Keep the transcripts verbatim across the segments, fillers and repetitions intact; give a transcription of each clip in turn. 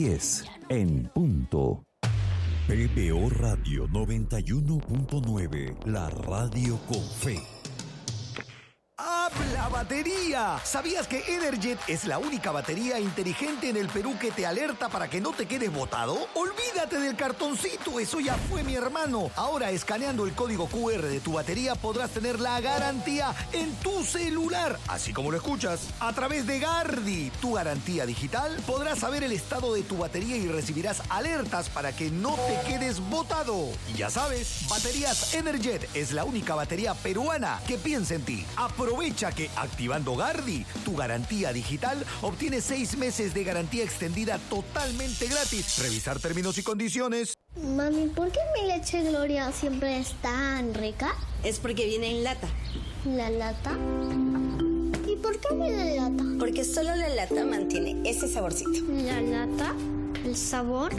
diez en punto. P B O Radio noventa y uno punto nueve, la radio con fe. ¡Habla batería! ¿Sabías que Energet es la única batería inteligente en el Perú que te alerta para que no te quedes botado? Olvídate del cartoncito, eso ya fue, mi hermano. Ahora, escaneando el código Q R de tu batería, podrás tener la garantía en tu celular, así como lo escuchas. A través de Gardi, tu garantía digital, podrás saber el estado de tu batería y recibirás alertas para que no te quedes botado. Y ya sabes, Baterías Energet es la única batería peruana que piensa en ti. Aprovecha que activando Gardi, tu garantía digital, obtienes seis meses de garantía extendida totalmente gratis. Revisar términos y condiciones. Mami, ¿por qué mi leche Gloria siempre es tan rica? Es porque viene en lata. ¿La lata? ¿Y por qué viene en lata? Porque solo la lata mantiene ese saborcito. ¿La lata? ¿El sabor?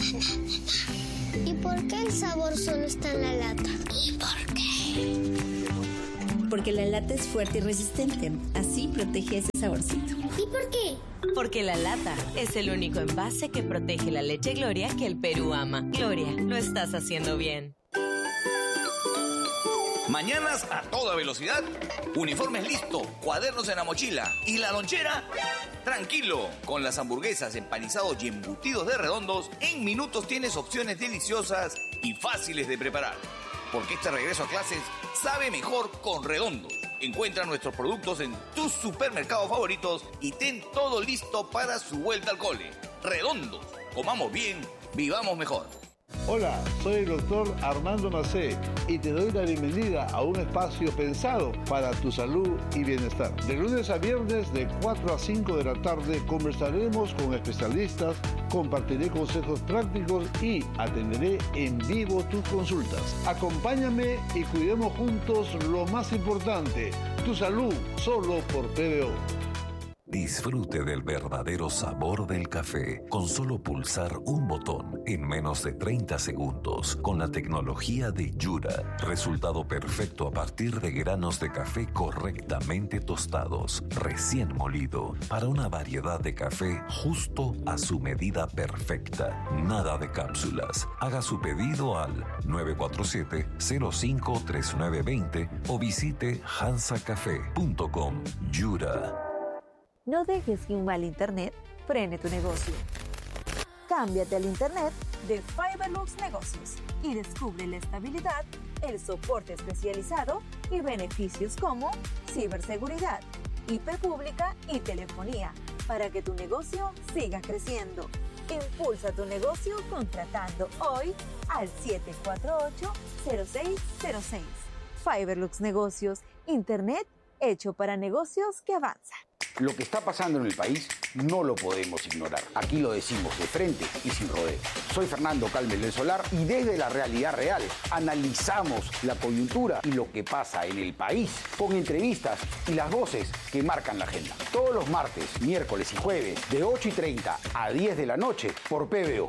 ¿Y por qué el sabor solo está en la lata? ¿Y por qué? Porque la lata es fuerte y resistente, así protege ese saborcito. ¿Y por qué? Porque la lata es el único envase que protege la leche Gloria que el Perú ama. Gloria, lo estás haciendo bien. Mañanas a toda velocidad, uniformes listo, cuadernos en la mochila y la lonchera. Tranquilo, con las hamburguesas, empanizados y embutidos de Redondos, en minutos tienes opciones deliciosas y fáciles de preparar. Porque este regreso a clases sabe mejor con Redondos. Encuentra nuestros productos en tus supermercados favoritos y ten todo listo para su vuelta al cole. Redondos, comamos bien, vivamos mejor. Hola, soy el doctor Armando Macé y te doy la bienvenida a un espacio pensado para tu salud y bienestar. De lunes a viernes de cuatro a cinco de la tarde conversaremos con especialistas, compartiré consejos prácticos y atenderé en vivo tus consultas. Acompáñame y cuidemos juntos lo más importante, tu salud, solo por P B O. Disfrute del verdadero sabor del café con solo pulsar un botón en menos de treinta segundos con la tecnología de Yura. Resultado perfecto a partir de granos de café correctamente tostados, recién molido, para una variedad de café justo a su medida perfecta. Nada de cápsulas. Haga su pedido al nueve cuatro siete, cero cinco, tres nueve dos cero o visite hansa café punto com. Yura. No dejes que un mal internet frene tu negocio. Cámbiate al internet de Fiberlux Negocios y descubre la estabilidad, el soporte especializado y beneficios como ciberseguridad, I P pública y telefonía para que tu negocio siga creciendo. Impulsa tu negocio contratando hoy al siete cuatro ocho, cero seis cero seis. Fiberlux Negocios, internet hecho para negocios que avanzan. Lo que está pasando en el país no lo podemos ignorar. Aquí lo decimos de frente y sin rodeo. Soy Fernando Calmel del Solar y desde la realidad real analizamos la coyuntura y lo que pasa en el país con entrevistas y las voces que marcan la agenda. Todos los martes, miércoles y jueves de ocho y treinta a diez de la noche por P B O.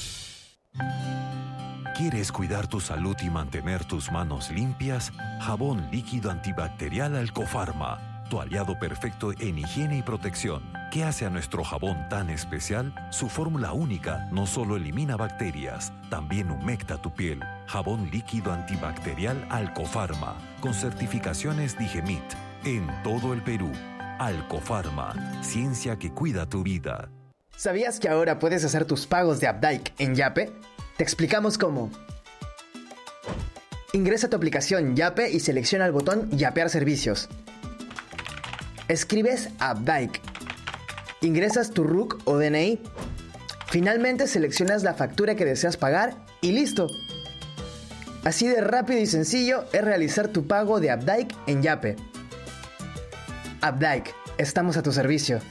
¿Quieres cuidar tu salud y mantener tus manos limpias? Jabón líquido antibacterial Alcofarma. Tu aliado perfecto en higiene y protección. ¿Qué hace a nuestro jabón tan especial? Su fórmula única no solo elimina bacterias, también humecta tu piel. Jabón líquido antibacterial Alcofarma, con certificaciones Digemit, en todo el Perú. Alcofarma, ciencia que cuida tu vida. ¿Sabías que ahora puedes hacer tus pagos de Updike en Yape? Te explicamos cómo. Ingresa a tu aplicación Yape y selecciona el botón Yapear servicios. Escribes Updike. Ingresas tu R U C o D N I. Finalmente seleccionas la factura que deseas pagar y listo. Así de rápido y sencillo es realizar tu pago de Updike en Yape. Updike, estamos a tu servicio.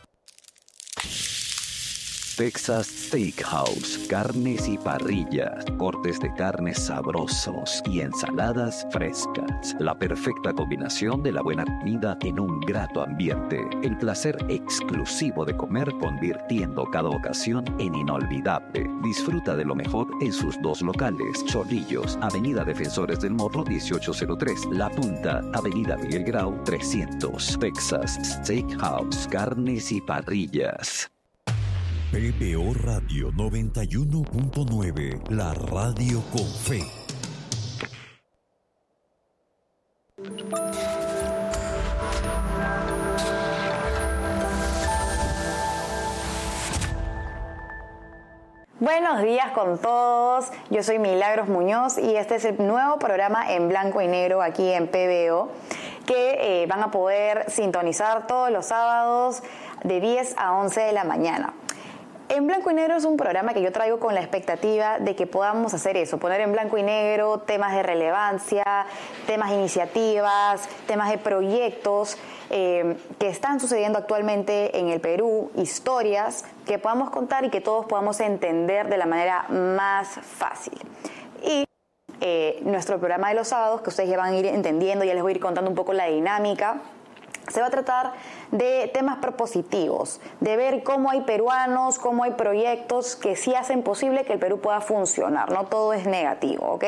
Texas Steakhouse, carnes y parrillas, cortes de carnes sabrosos y ensaladas frescas. La perfecta combinación de la buena comida en un grato ambiente. El placer exclusivo de comer convirtiendo cada ocasión en inolvidable. Disfruta de lo mejor en sus dos locales. Chorrillos, Avenida Defensores del Morro dieciocho cero tres. La Punta, Avenida Miguel Grau trescientos. Texas Steakhouse, carnes y parrillas. P B O Radio noventa y uno punto nueve, la radio con fe. Buenos días con todos, yo soy Milagros Muñoz y este es el nuevo programa en blanco y negro aquí en P B O que eh, van a poder sintonizar todos los sábados de diez a once de la mañana. En Blanco y Negro es un programa que yo traigo con la expectativa de que podamos hacer eso, poner en blanco y negro temas de relevancia, temas de iniciativas, temas de proyectos eh, que están sucediendo actualmente en el Perú, historias que podamos contar y que todos podamos entender de la manera más fácil. Y eh, nuestro programa de los sábados, que ustedes ya van a ir entendiendo, ya les voy a ir contando un poco la dinámica, se va a tratar de temas propositivos, de ver cómo hay peruanos, cómo hay proyectos que sí hacen posible que el Perú pueda funcionar, no todo es negativo, ¿ok?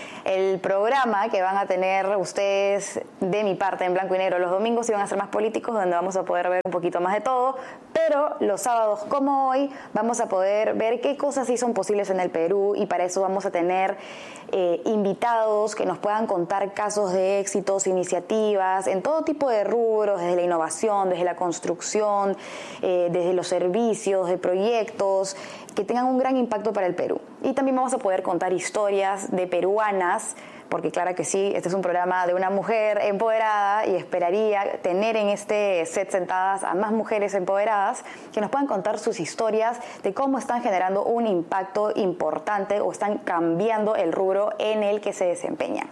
El programa que van a tener ustedes de mi parte en blanco y negro los domingos sí van a ser más políticos, donde vamos a poder ver un poquito más de todo, pero los sábados como hoy vamos a poder ver qué cosas sí son posibles en el Perú y para eso vamos a tener eh, invitados que nos puedan contar casos de éxitos, iniciativas, en todo tipo de rubros, desde la innovación, desde la construcción, eh, desde los servicios, de proyectos que tengan un gran impacto para el Perú. Y también vamos a poder contar historias de peruanas, porque claro que sí, este es un programa de una mujer empoderada y esperaría tener en este set sentadas a más mujeres empoderadas que nos puedan contar sus historias de cómo están generando un impacto importante o están cambiando el rubro en el que se desempeñan.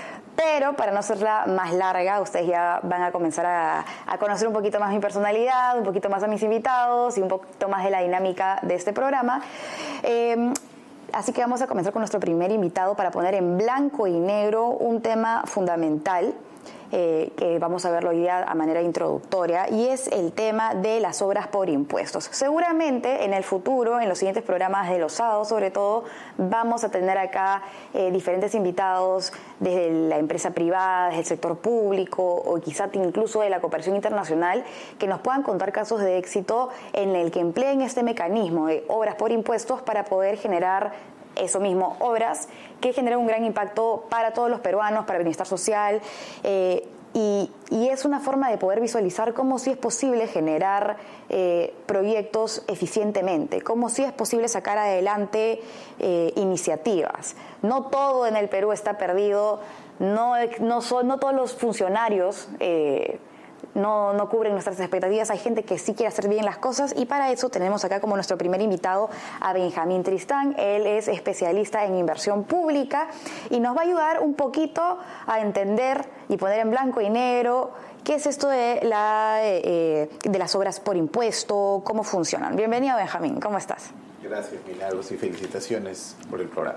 Pero para no hacerla más larga, ustedes ya van a comenzar a, a conocer un poquito más mi personalidad, un poquito más a mis invitados y un poquito más de la dinámica de este programa. Eh, así que vamos a comenzar con nuestro primer invitado para poner en blanco y negro un tema fundamental eh, que vamos a verlo hoy día a manera introductoria, y es el tema de las obras por impuestos. Seguramente en el futuro, en los siguientes programas de los sábados sobre todo, vamos a tener acá eh, diferentes invitados desde la empresa privada, desde el sector público o quizá incluso de la cooperación internacional, que nos puedan contar casos de éxito en el que empleen este mecanismo de obras por impuestos para poder generar eso mismo, obras que generan un gran impacto para todos los peruanos, para el bienestar social, eh, y, y es una forma de poder visualizar cómo sí es posible generar eh, proyectos eficientemente, cómo sí es posible sacar adelante eh, iniciativas. No todo en el Perú está perdido, no, no, son, no todos los funcionarios eh, No, no cubren nuestras expectativas. Hay gente que sí quiere hacer bien las cosas y para eso tenemos acá como nuestro primer invitado a Benjamín Tristán. Él es especialista en inversión pública y nos va a ayudar un poquito a entender y poner en blanco y negro qué es esto de, la, eh, de las obras por impuesto, cómo funcionan. Bienvenido, Benjamín, ¿cómo estás? Gracias, Milagros, y felicitaciones por el programa.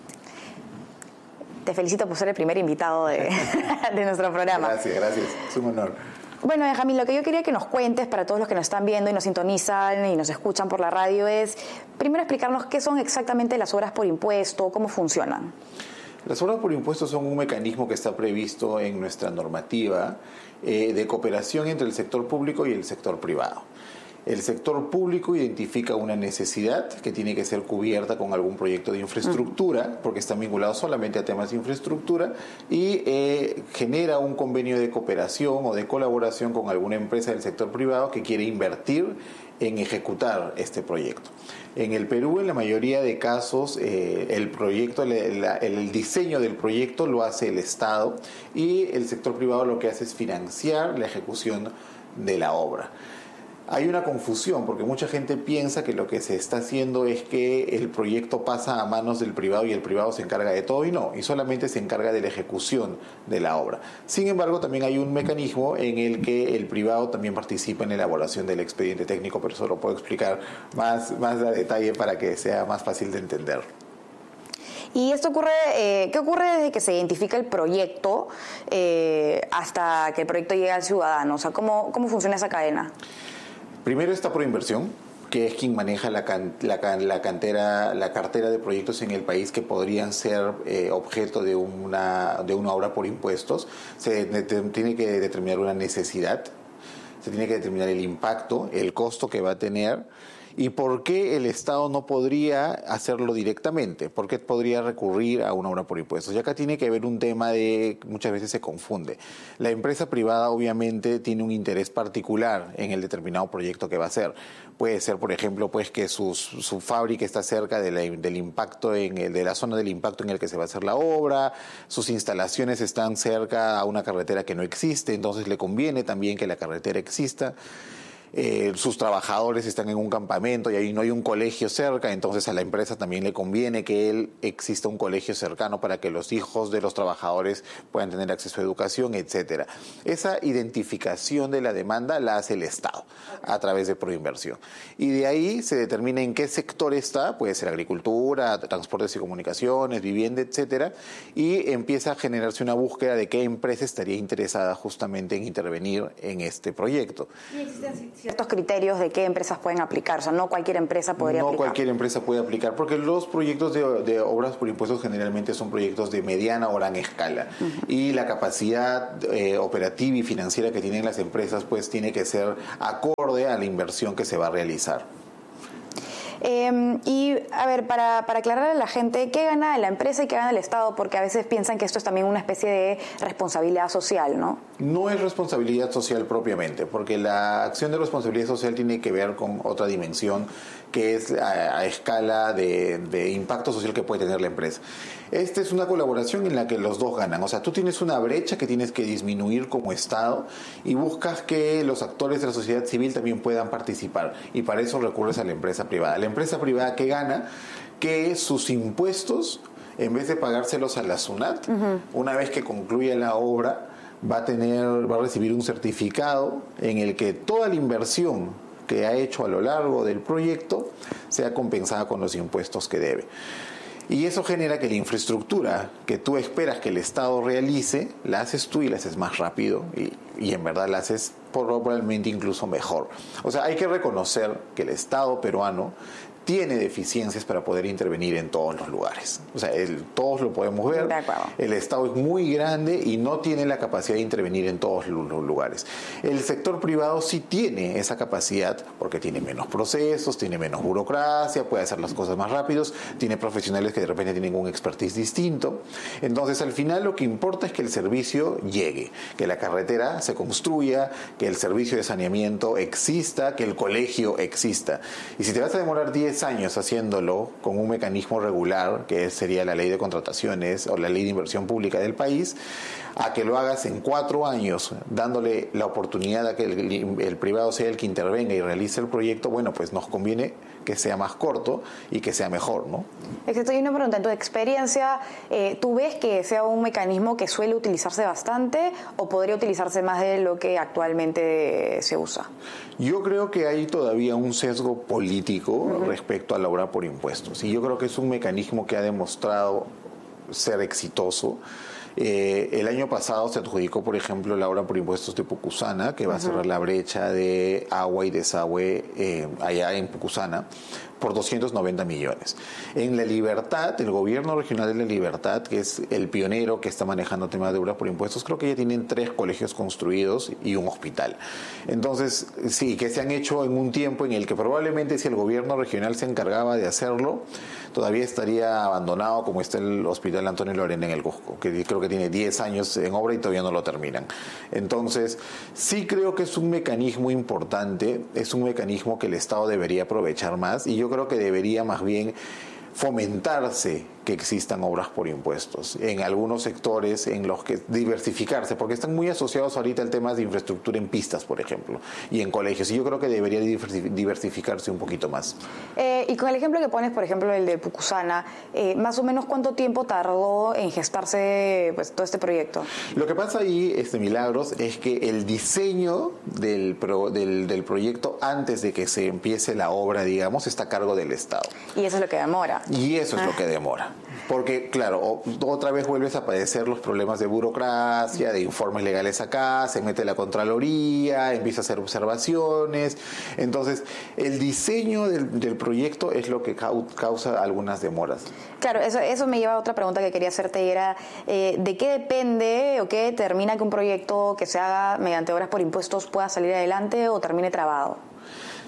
Te felicito por ser el primer invitado de, de nuestro programa. Gracias, gracias, es un honor. Bueno, Benjamín, lo que yo quería que nos cuentes para todos los que nos están viendo y nos sintonizan y nos escuchan por la radio es, primero explicarnos qué son exactamente las obras por impuesto, cómo funcionan. Las obras por impuestos son un mecanismo que está previsto en nuestra normativa eh, de cooperación entre el sector público y el sector privado. El sector público identifica una necesidad que tiene que ser cubierta con algún proyecto de infraestructura, porque están vinculados solamente a temas de infraestructura, y eh, genera un convenio de cooperación o de colaboración con alguna empresa del sector privado que quiere invertir en ejecutar este proyecto. En el Perú, en la mayoría de casos, eh, el proyecto, el, el diseño del proyecto lo hace el Estado y el sector privado lo que hace es financiar la ejecución de la obra. Hay una confusión porque mucha gente piensa que lo que se está haciendo es que el proyecto pasa a manos del privado y el privado se encarga de todo, y no, y solamente se encarga de la ejecución de la obra. Sin embargo, también hay un mecanismo en el que el privado también participa en la elaboración del expediente técnico, pero eso lo puedo explicar más, más a detalle para que sea más fácil de entender. Y esto ocurre, eh, ¿qué ocurre desde que se identifica el proyecto eh, hasta que el proyecto llega al ciudadano? O sea, ¿cómo, cómo funciona esa cadena? Primero está Proinversión, que es quien maneja la, can, la, la, cantera, la cartera de proyectos en el país que podrían ser eh, objeto de una, de una obra por impuestos. Se de, de, tiene que determinar una necesidad, se tiene que determinar el impacto, el costo que va a tener, ¿Y por qué el Estado no podría hacerlo directamente? ¿Por qué podría recurrir a una obra por impuestos? Y acá tiene que haber un tema de, muchas veces se confunde. La empresa privada obviamente tiene un interés particular en el determinado proyecto que va a hacer. Puede ser, por ejemplo, pues que sus, su fábrica está cerca de la, del impacto en el, de la zona del impacto en el que se va a hacer la obra, sus instalaciones están cerca a una carretera que no existe, entonces le conviene también que la carretera exista. Eh, sus trabajadores están en un campamento y ahí no hay un colegio cerca, entonces a la empresa también le conviene que él exista un colegio cercano para que los hijos de los trabajadores puedan tener acceso a educación, etcétera. Esa identificación de la demanda la hace el Estado a través de Proinversión. Y de ahí se determina en qué sector está, puede ser agricultura, transportes y comunicaciones, vivienda, etcétera, y empieza a generarse una búsqueda de qué empresa estaría interesada justamente en intervenir en este proyecto. ¿Y existen ciertos criterios de qué empresas pueden aplicar? O sea, no cualquier empresa podría no aplicar. No cualquier empresa puede aplicar, porque los proyectos de, de obras por impuestos generalmente son proyectos de mediana o gran escala. Uh-huh. Y la capacidad eh, operativa y financiera que tienen las empresas, pues tiene que ser acorde a la inversión que se va a realizar. Eh, y, a ver, para, para aclarar a la gente, ¿qué gana la empresa y qué gana el Estado? Porque a veces piensan que esto es también una especie de responsabilidad social, ¿no? No es responsabilidad social propiamente, porque la acción de responsabilidad social tiene que ver con otra dimensión, que es a, a escala de, de impacto social que puede tener la empresa. Esta es una colaboración en la que los dos ganan. O sea, tú tienes una brecha que tienes que disminuir como Estado y buscas que los actores de la sociedad civil también puedan participar. Y para eso recurres a la empresa privada. La empresa privada que gana, que sus impuestos, en vez de pagárselos a la SUNAT, uh-huh. una vez que concluya la obra, va a tener, va a recibir un certificado en el que toda la inversión que ha hecho a lo largo del proyecto sea compensada con los impuestos que debe. Y eso genera que la infraestructura que tú esperas que el Estado realice, la haces tú y la haces más rápido y, y en verdad la haces probablemente incluso mejor. O sea, hay que reconocer que el Estado peruano tiene deficiencias para poder intervenir en todos los lugares. O sea, el, todos lo podemos ver. El Estado es muy grande y no tiene la capacidad de intervenir en todos los lugares. El sector privado sí tiene esa capacidad porque tiene menos procesos, tiene menos burocracia, puede hacer las cosas más rápidos, tiene profesionales que de repente tienen un expertise distinto. Entonces, al final lo que importa es que el servicio llegue, que la carretera se construya, que el servicio de saneamiento exista, que el colegio exista. Y si te vas a demorar diez años haciéndolo con un mecanismo regular, que sería la ley de contrataciones o la ley de inversión pública del país, a que lo hagas en cuatro años, dándole la oportunidad a que el, el privado sea el que intervenga y realice el proyecto, bueno, pues nos conviene que sea más corto y que sea mejor, ¿no? Exacto, y una pregunta, en tu experiencia, eh, ¿tú ves que sea un mecanismo que suele utilizarse bastante o podría utilizarse más de lo que actualmente se usa? Yo creo que hay todavía un sesgo político uh-huh. respecto a la obra por impuestos, y yo creo que es un mecanismo que ha demostrado ser exitoso. Eh, el año pasado se adjudicó, por ejemplo, la obra por impuestos de Pucusana, que va uh-huh. a cerrar la brecha de agua y desagüe eh, allá en Pucusana, por doscientos noventa millones. En La Libertad, el gobierno regional de La Libertad, que es el pionero que está manejando temas de obra por impuestos, creo que ya tienen tres colegios construidos y un hospital. Entonces, sí, que se han hecho en un tiempo en el que probablemente si el gobierno regional se encargaba de hacerlo, todavía estaría abandonado, como está el Hospital Antonio Lorena en el Cusco, que creo que tiene diez años en obra y todavía no lo terminan. Entonces, sí creo que es un mecanismo importante, es un mecanismo que el Estado debería aprovechar más, y yo creo que debería más bien fomentarse que existan obras por impuestos en algunos sectores en los que diversificarse, porque están muy asociados ahorita al tema de infraestructura en pistas, por ejemplo, y en colegios, y yo creo que debería diversificarse un poquito más. Eh, y con el ejemplo que pones, por ejemplo, el de Pucusana, eh, más o menos ¿cuánto tiempo tardó en gestarse pues, todo este proyecto? Lo que pasa ahí, este Milagros, es que el diseño del, pro, del, del proyecto antes de que se empiece la obra, digamos, está a cargo del Estado. Y eso es lo que demora. Y eso es ah. lo que demora. Porque, claro, otra vez vuelves a padecer los problemas de burocracia, de informes legales acá, se mete la Contraloría, empieza a hacer observaciones. Entonces, el diseño del, del proyecto es lo que causa algunas demoras. Claro, eso, eso me lleva a otra pregunta que quería hacerte, y era eh, ¿de qué depende o qué determina que un proyecto que se haga mediante obras por impuestos pueda salir adelante o termine trabado?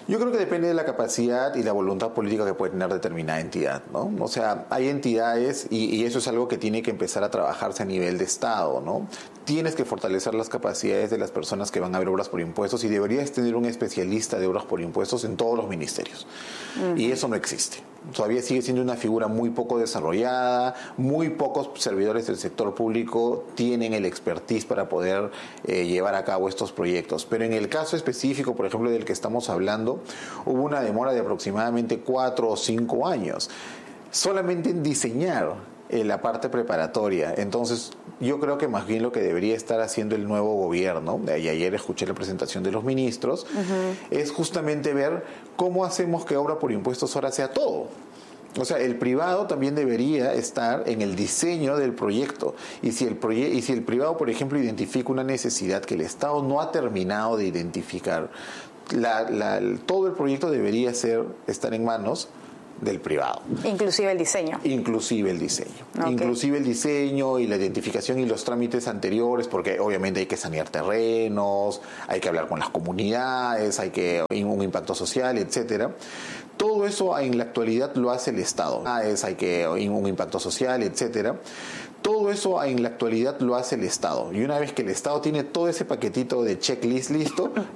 Yo creo que depende de la capacidad y la voluntad política que puede tener determinada entidad, ¿no? O sea, hay entidades, y, y eso es algo que tiene que empezar a trabajarse a nivel de Estado, ¿no? Tienes que fortalecer las capacidades de las personas que van a ver obras por impuestos y deberías tener un especialista de obras por impuestos en todos los ministerios. Uh-huh. Y eso no existe. Todavía sigue siendo una figura muy poco desarrollada, muy pocos servidores del sector público tienen el expertise para poder eh, llevar a cabo estos proyectos. Pero en el caso específico, por ejemplo, del que estamos hablando, hubo una demora de aproximadamente cuatro o cinco años, solamente en diseñar eh, la parte preparatoria. Entonces, yo creo que más bien lo que debería estar haciendo el nuevo gobierno, y ayer escuché la presentación de los ministros, uh-huh. es justamente ver cómo hacemos que obra por impuestos ahora sea todo. O sea, el privado también debería estar en el diseño del proyecto. Y si el proye- y si el privado, por ejemplo, identifica una necesidad que el Estado no ha terminado de identificar, la, la, todo el proyecto debería ser estar en manos del privado. Inclusive el diseño. Inclusive el diseño. Okay. Inclusive el diseño y la identificación y los trámites anteriores, porque obviamente hay que sanear terrenos, hay que hablar con las comunidades, hay que un impacto social, etcétera. Todo eso en la actualidad lo hace el Estado. Hay que un impacto social, etcétera. Todo eso en la actualidad lo hace el Estado. Y una vez que el Estado tiene todo ese paquetito de checklist listo,